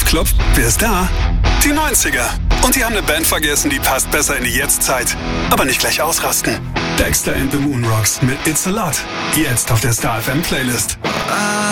klopf, wer ist da? Die 90er. Und die haben eine Band vergessen, die passt besser in die Jetztzeit. Aber nicht gleich ausrasten. Dexter and the Moonrocks mit It's a Lot. Jetzt auf der Star FM Playlist.